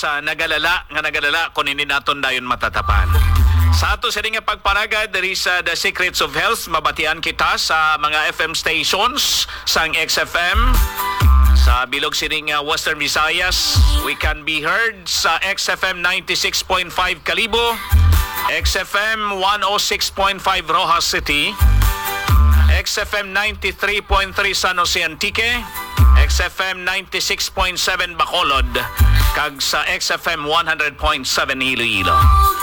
sa nagalala kung hindi naton dayon matatapan. Sa ato sa nga pagparagad diri sa The Secrets of Health, mabatian kita sa mga FM stations sang XFM. Sa bilog sining Western Visayas, we can be heard sa XFM 96.5 Kalibo, XFM 106.5 Rojas City, XFM 93.3 San Jose Antique, XFM 96.7 Bacolod, kag sa XFM 100.7 Iloilo.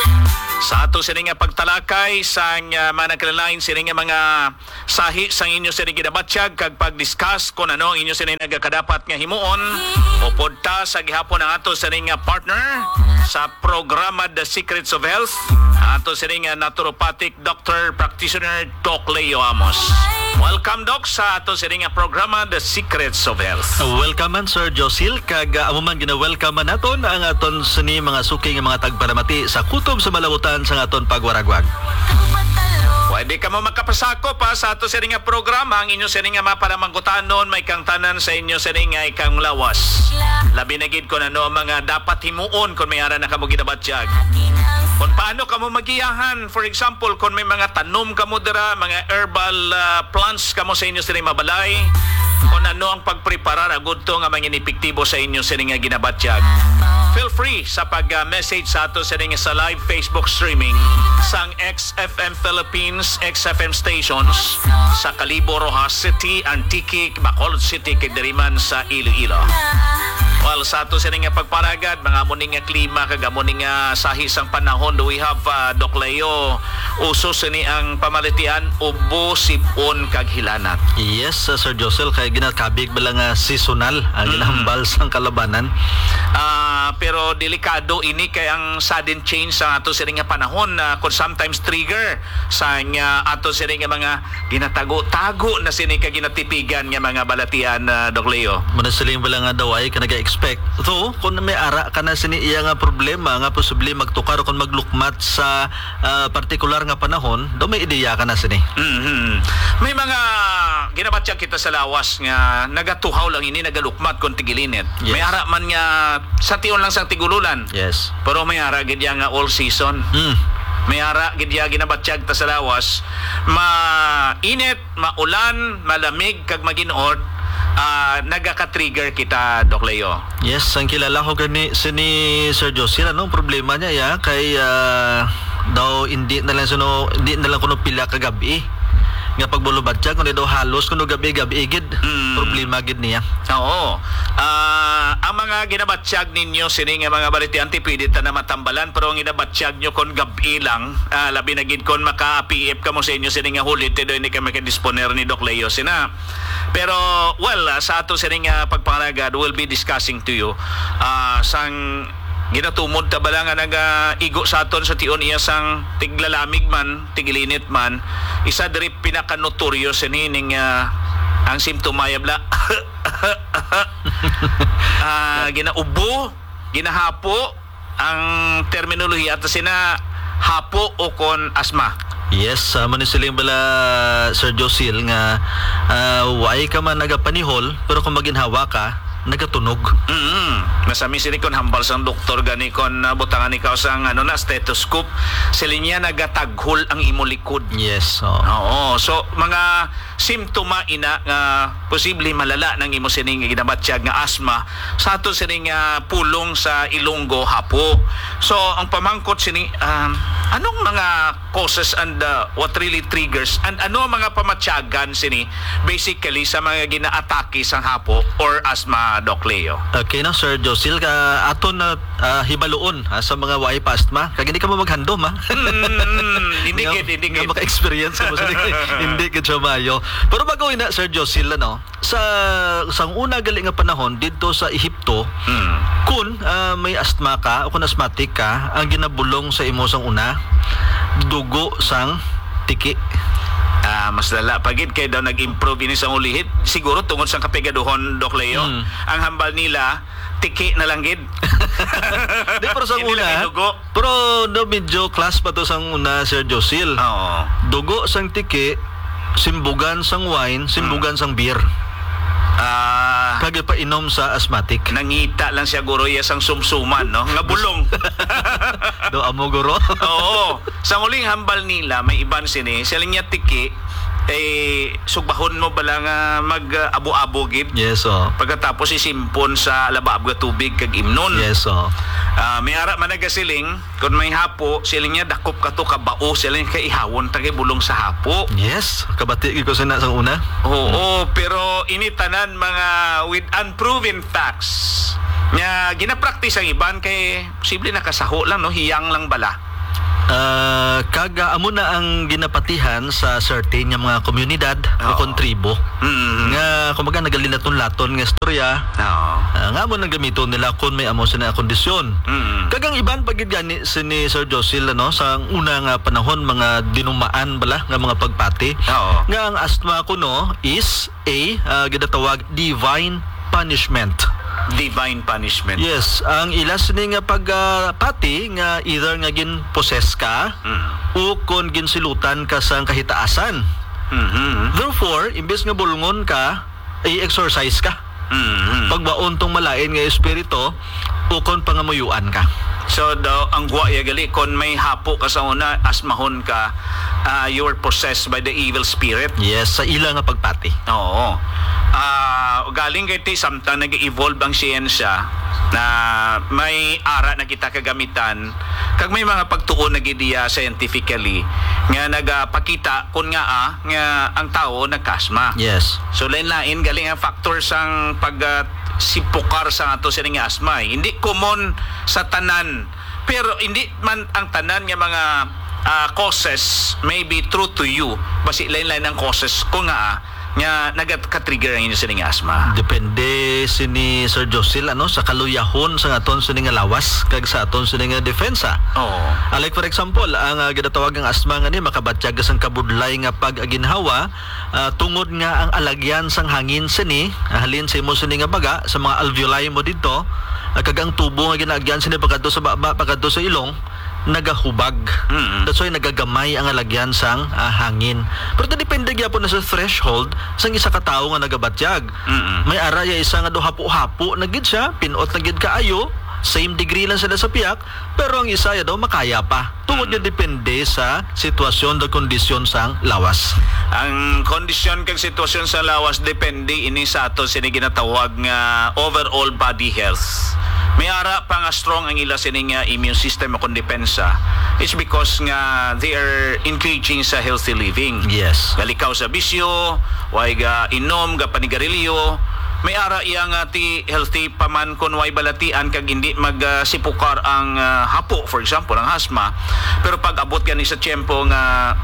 Sa ato sini nga pagtalakay sang managkalain sini nga mga sahi sang inyo sini gidabatyag kag pag-discuss kung ano inyo sini nagakadapat nga himuon o podta sa gihapon ang ato sini nga partner sa programa The Secrets of Health, ato sini nga naturopathic doctor practitioner Doc Leo Amos. Welcome Doc sa ato sini nga programa The Secrets of Health. Welcome man Sir Josil, kag amo man gina-welcome man naton ang aton sini mga suking mga tagparamati sa kutob sa malabutan sa aton pagwaragwag. Pwede ka mo makapasako pa sa ato sa nga programa ang inyo sa nga maparamangkutanon may kang tanan sa inyo sa nga ikang lawas. Labi na gid ko na no mga dapat himuon kung may ara na kamo ginabatyag. Kung paano kamo magiyahan, for example, kung may mga tanom kamo dira, mga herbal plants kamo sa inyo sa mabalay, kung ano ang pagpreparar agud to nga mga epektibo sa inyo sa nga ginabatyag. Feel free sa pag-message sa ato sa nga sa live Facebook streaming sang XFM Philippines, XFM stations sa Kalibo, Rojas City, Antique, Bacolod City, kag diriman sa Iloilo. Well, sa ato sa nga pagparagad, mga amuning nga klima, kag amuning nga sahi sang panahon, do we have Doc Leo, uso sini ang pamalitian, ubo, sipon, kag hilanat. Yes, Sir Josel, kay ginakabig ba lang seasonal ang ginahambal sang kalabanan. Pero delikado ini kay ang sudden change sa ato sa nga panahon na could sometimes trigger sa nga ato sa nga mga ginatago-tago na sini ka ginatipigan nga mga balatian, Doc Leo. Muna siling ba lang daw ay ka nag-expect. So, kung may ara ka na sini iya nga problema nga posible magtukar kung maglukmat sa partikular nga panahon, daw may ideya ka na sini. May mga ginabatyag kita sa lawas nga nagatuhaw lang ini nagalukmat kung tigilinit. Yes. May ara man nga sa tiyon lang sang tigululan. Yes. Pero may ara gid nga all season. May ara gid ginabatyag ta sa lawas, mainit, maulan, malamig kag maginuot, nagaka-trigger kita, Doc Leo. Yes, ang kilala ko gani sini Sir Josil, anong problema niya ya kay daw hindi na lang kuno pila ka gabi nga pagbulubatyag kuno daw halos kuno gabi gid problema gid niya. Oo. Ang mga ginabatyag ninyo sini nga mga balitian pwede ta na matambalan, pero ang ginabatyag nyo kon gabi lang, labi na gid kon maka-PF ka mo sa inyo sini nga hulit do hindi ka makadisponer ni Doc Leo sina. Pero sa ato sini nga pagpangalagad, we'll be discussing to you sang ginatumod ta bala nga igo sa aton sa tion iya sang tiglalamig man, tigilinit man, isa diri pinaka-notoryo sining ang simptomaya bla ginaubo, ginahapo, ang terminolohiya ato sina hapo o kon asma. Yes, manisiling bala Sir Josil nga way ka man nagapanihol pero kung maginhawa ka nagatunog. Nasami sini kon hambal sang doktor gani kon butangan ikaw sang stethoscope, sila niya nagataghol ang imo likod. Yes. Oo. So mga simptoma ina nga posible malala ng imo sining ginabatyag nga asma sa ato sining pulong sa Ilonggo, hapo. So ang pamangkot sini anong mga causes and what really triggers and ano ang mga pamatyagan sini basically sa mga ginaatake sang hapo or asma, Doc Leo? Okay na Sir Josil, ka aton na hibaluon sa mga way pastma kag hindi ka mo maghandom hindi gid maka-experience mo sa hindi gid siya mayo. Pero bago ina Sir Josil sa sang una gali nga panahon didto sa Ehipto, kun may asthma ka o kun asthmatic ka, ang ginabulong sa imo sang una dugo sang tiki. Mas lala pagid kay daw nag-improve ini sa ulihit siguro tungod sa kapigaduhon, Doc Leo. Ang hambal nila tiki na lang gid. Di pero sang una, pero medyo class pa to sang una Sir Josil. Oo. Dugo sang tiki, simbugan sang wine, simbugan sang beer. Kagay pa inom sa asthmatic. Nangita lang siya guro sang sumsuman, no? Nga bulong. Do amo guro. Oo. Sa muling hambal nila, may iban sini, siling niya tiki, sugbahon mo bala nga mag-abo-abo gid. Yes, oh. Pagkatapos isimpon sa labaab nga tubig kag imnon. Yes, oh. May ara man nagasiling, kung may hapo, siling niya dakop ka to kabao, siling kay ihawon tagay bulong sa hapo. Yes, kabati ko sa sa una. Oo, pero initanan mga with unproven facts. Nga ginapraktis ang iban kay posible nakasaho lang, no, hiyang lang bala. Kaga amo na ang ginapatihan sa certain nga mga komunidad o kontribo. Nga kumaga nagalinaton-laton nga istorya. Nga amo nang gamiton nila kung may amo sina kondisyon. Kagang iban pagid gani ni Sir Josil, no, sa una nga panahon mga dinumaan bala nga mga pagpati. Nga ang asthma ko, no, is a ginatawag divine punishment. Divine punishment. Yes, ang ilas ni nga pagpati nga either nga gin possess ka o kon ginsilutan ka sa kahitaasan. Therefore, imbes nga bulungon ka, ay exercise ka. Pagbaon tong malain nga espiritu o kon pangamuyuan ka. So daw ang guwaya gali kon may hapo ka sa una, asmahon ka, you are possessed by the evil spirit. Yes, sa ila nga pagpati. Oo. Galing kay ti samtang nag-evolve ang siyensya na may ara na kita kagamitan kag may mga pagtuon na gidiya scientifically nga nagapakita kun nga ang tao nagkasma. Yes. So lain-lain galing ang factor sang pag sipukar sa ato sa nga asma. Hindi common sa tanan, pero hindi man ang tanan nga mga causes may be true to you, basi lain-lain ang causes ko nga nagka-trigger ang inyo sa nga asma. Depende sini Sir Josil, ano, sa kaluyahon sa aton sa nga lawas kag sa aton sa nga depensa. Like for example, ang ginatawag ang asma nga ni makabatyag sang kabudlay nga pag-aginhawa tungod nga ang alagyan sang hangin sini halin sa imo sini nga baga sa mga alveoli mo dito kag ang tubo nga ginaagyan sini pagadto sa baba pagadto sa ilong nagahubag. That's why nagagamay ang alagyan sang hangin. Pero depende gyapon na sa threshold sang isa ka tawo nga nagabatyag. May araya isa nga do hapo-hapo na gid siya, pinot na gid kaayo, same degree lang sila sa piyak, pero ang isa ya daw makaya pa. Tungod niya depende sa sitwasyon o kondisyon sang lawas. Ang kondisyon kag sitwasyon sa lawas depende ini sa ato sini ginatawag nga overall body health. May ara pa nga strong ang ila sining immune system o kondepensa. It's because nga they are engaging sa healthy living. Yes. Galikaw sa bisyo, way ga inom, ga panigarilyo. May ara iya nga ti healthy paman kun way balatian kag hindi magsipukar ang hapo, for example, ang asthma. Pero pag abot gani sa tiempo nga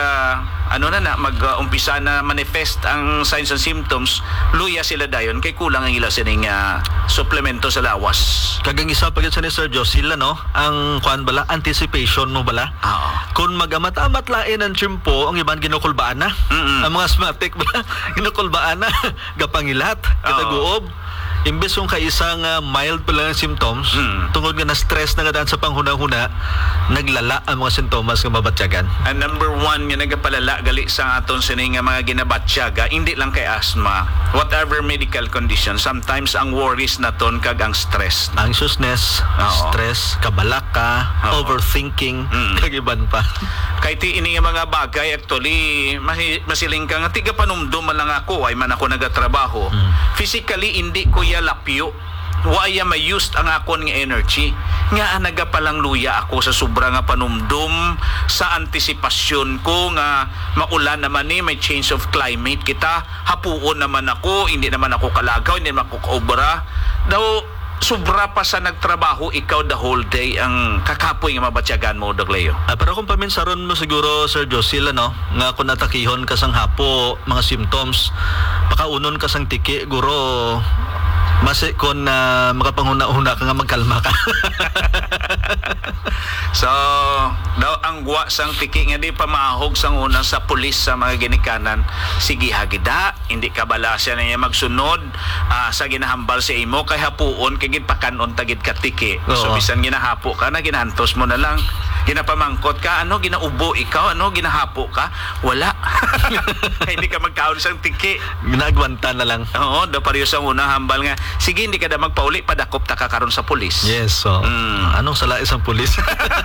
mag-umpisa na manifest ang signs and symptoms, luya sila dayon kay kulang ang ila sining suplemento sa lawas. Kagang isa pagit sa ni Sir Josil, no, ang kuan bala anticipation mo bala. Kung magamat-amat lain ang tiyempo, ang iban ginukulbaan na. Ang mga asthmatic bala ginukulbaan na gapangilat kataguob. Imbes yung kaisang mild pa lang ang symptoms, tungod nga na-stress na nga sa panghuna-huna, naglala ang mga sintomas nga mabatyagan. And number one, nga nagapalala gali sa aton sining nga mga ginabatyaga, hindi lang kay asthma. Whatever medical condition, sometimes ang worries naton kag ang stress. Anxiousness, stress, kabalaka, overthinking, kag iban pa. Kay ti ini nga mga bagay actually masiling ka nga tiga panumdum man lang ako ay man ako nagatrabaho. Physically hindi ko ya lapyo. Waya ma-used ang akon nga energy. Nga nagapalang luya ako sa sobra nga panumdum sa antisipasyon ko nga maulan naman may change of climate kita. Hapuon naman ako, hindi naman ako kalagaw, hindi naman ako kaobra. Daw sobra pa sa nagtrabaho, ikaw the whole day ang kakapoy nga mabatyagan mo, Dog Leo. Pero kung paminsaron mo siguro, Sir Josil, ano, nga kung natakihon ka sang hapo, mga symptoms, pakaunon ka sang tiki, guro, masi kon makapanghuna-huna ka nga magkalma ka. So, daw ang guwa sang tiki nga di pamahog sang una sa pulis sa mga ginikanan. Sige hagida, hindi ka bala siya na niya magsunod sa ginahambal sa imo kay hapuon kay gipakanon tagid ka tiki. So Oo. bisan ginahapo ka na ginahantos mo na lang. Ginapamangkot ka, ano ginaubo ikaw, ano ginahapo ka? Wala. Kaya hindi ka magkaon sang tiki. Ginagwanta na lang. Oo, daw pareho sa unang hambal nga. Sige, hindi ka na magpauli, padakop ta ka karon sa pulis. Yes, so. Anong sala isang pulis?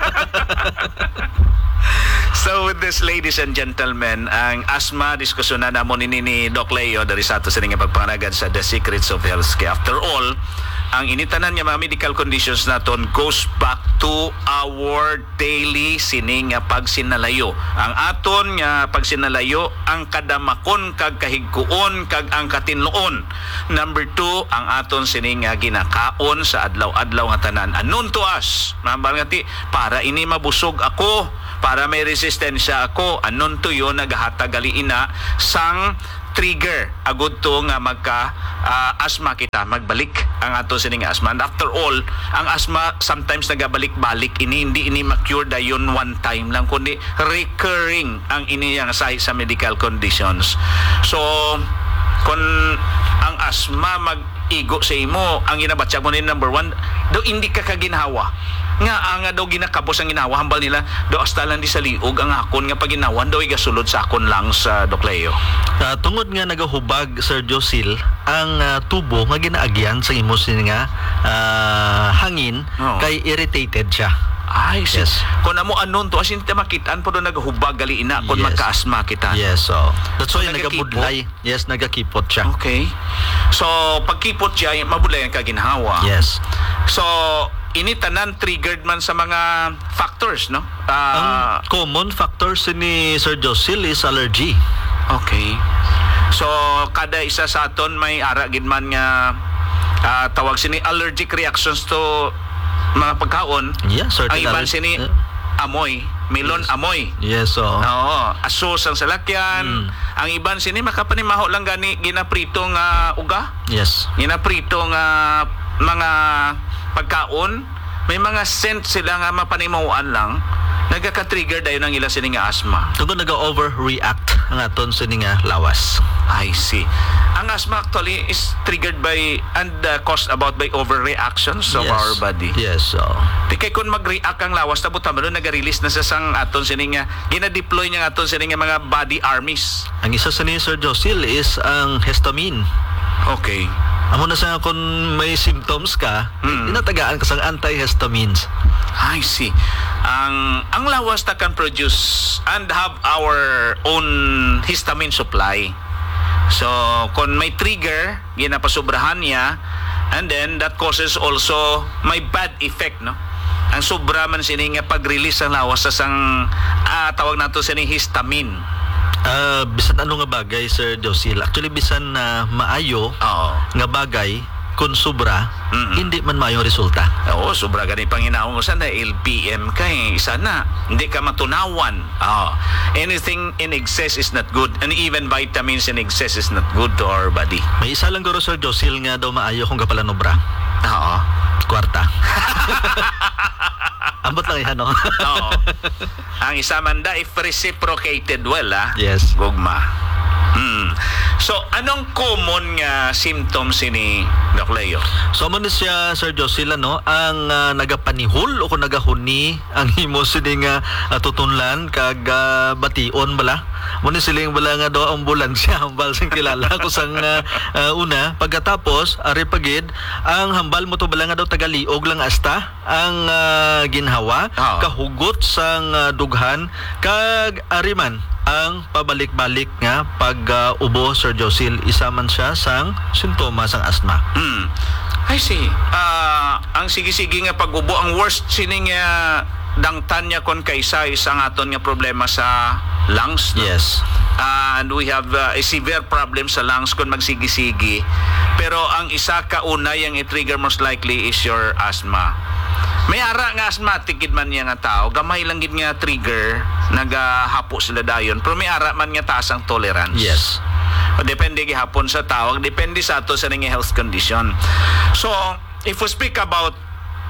So with this, ladies and gentlemen, ang asthma, diskusyonan na mo ni Doc Leo dari sa ato sa nga pagpanganagan sa The Secrets of Health. Kaya after all, ang initanan niya mga medical conditions naton goes back to our daily sining nga pagsinalayo. Ang aton nga pagsinalayo, ang kadamakon kag kahigkuon kag ang katinluon. Number 2, ang aton sining nga ginakaon sa adlaw-adlaw nga tanan. Anon to us, mga ti, para ini mabusog ako, para may resistensya ako, anon to yun nagahatag ina sang trigger agud to nga magka asthma kita magbalik ang ato sining asthma. And after all, ang asthma sometimes nagabalik-balik hindi ma-cure dayon one time lang kundi recurring ang ini yang sa medical conditions. So kung ang asthma mag-igo sa imo, ang ginabatsa mo ni number 1, daw hindi ka kaginhawa. Nga daw ginakabos ang ginawa hambal nila daw hasta lang di sa liog ang akon nga paginawan daw igasulod sa akon lang sa Doc Leo. Tungod nga nagahubag Sir Josil ang tubo nga ginaagyan sa imo nga hangin kay irritated siya. Ay, Yes. Kung amo anon to asin ta makitaan po do nagahubag gali ina kun Yes. magka-asthma kita. Yes, so that's why So, nagabudlay. Yes, nagakipot siya. Okay. So pagkipot siya mabulay ang kaginhawa. Yes. So ini tanan triggered man sa mga factors, no? Ang common factors ni Sir Josil is allergy. Okay. So kada isa sa aton may ara gid man nga tawag sini allergic reactions to mga pagkaon. Yeah, certain Ang iban allergy. sini amoy, melon Yes. amoy. Yes, so. Oo, asos ang salakyan. Ang iban sini makapanimaho lang gani ginaprito nga uga, Yes. ginaprito nga mga pagkaon. May mga scent sila nga mapanimahuan lang. Nagaka-trigger dayon ang ila sini nga asthma. Tungod naga-overreact ang aton sini nga lawas. I see. Ang asthma actually is triggered by and caused about by overreactions of Yes. our body. Yes, so. Di kay kun mag-react ang lawas tabot tama nag-release na sa sang aton sini nga gina-deploy niya aton sini nga mga body armies. Ang isa sa ni Sir Josil is ang histamine. Okay. Amo na sa kung may symptoms ka, inatagaan ka sa antihistamines. I see. Ang lawas ta can produce and have our own histamine supply. So, kung may trigger, ginapasubrahan niya, and then that causes also may bad effect, no? Ang sobra man sini nga pag-release ang lawas sa sang tawag nato sini histamine. Bisan ano nga bagay, Sir Josil, actually bisan na maayo Oo. nga bagay, kung sobra, hindi man maayo resulta. Oo, sobra gani panginaon mo sana LPM kay sana hindi ka matunawan. Anything in excess is not good, and even vitamins in excess is not good to our body. May isa lang guro, Sir Josil, nga daw maayo kung kapalanobra. Oo. Kwarta. Ambot lang yan, no? Oo. Ang isa man da if reciprocated well, Yes. gugma. So, anong common nga symptoms ni Doc Leo? So mo ni siya, Sir Josil, no, ang nagapanihol o kung nagahuni ang himo sini nga tutunlan kag bation bala. Mo ni siling bala nga do ambulansya hambal sing kilala ko sang una pagkatapos ari pagid ang hambal mo to bala nga daw tagaliog lang asta ang ginhawa kahugot sang dughan kag ari man ang pabalik-balik nga pag-ubo, Sir Josil, isa man siya sang simptomas sang asthma. I see. Ang sige-sige nga pag-ubo, ang worst sining nga dangtan niya kon kaysa isang aton nga problema sa lungs. No? Yes. And we have a severe problem sa lungs kung magsigi-sigi. Pero ang isa kauna yung i-trigger most likely is your asthma. May ara nga asthmatic gid man niya nga tao, gamay lang gid nga trigger, nagahapo sila dayon. Pero may ara man nga taas ang tolerance. Yes. O depende gihapon sa tao, depende sa ato sa nga health condition. So, if we speak about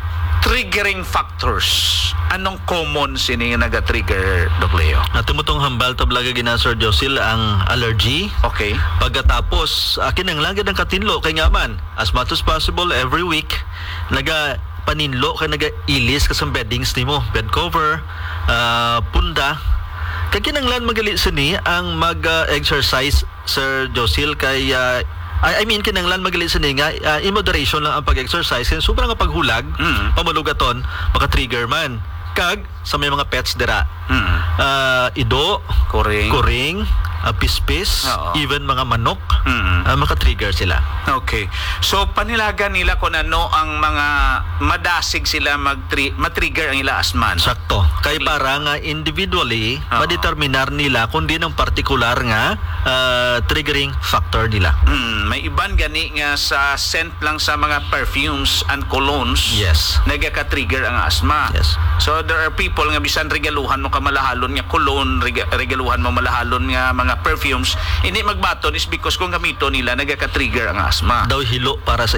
triggering factors. Anong common sini nga naga-trigger, Doc Leo? Tumutong hambal tablaga gina Sir Josil ang allergy. Okay. Pagkatapos, akin ang langit ng katinlo kay nga man, as much as possible every week, naga paninlo kay naga-ilis kasang beddings nimo, bed cover, punda. Kay kinanglan magali sini ang mag-exercise, Sir Josil, kay I mean kinanglan magali sini nga in moderation lang ang pag-exercise kay sobrang nga paghulag, pamalugaton, maka-trigger man. Kag sa may mga pets dira. Ido, kuring, pispis, even mga manok, maka-trigger sila. Okay. So panilagan nila kung ano ang mga madasig sila matrigger ang ila asman. Sakto. Kay para nga individually madeterminar nila kung di ng particular nga triggering factor nila. May iban gani nga sa scent lang sa mga perfumes and colognes. Yes. Nagaka-trigger ang asma. Yes. So there are people nga bisan regaluhan mo kamalahalon nga cologne, regaluhan mo malahalon nga mga perfumes, hindi magbaton is because kung gamito nila nagaka-trigger ang asma. Daw hilo para sa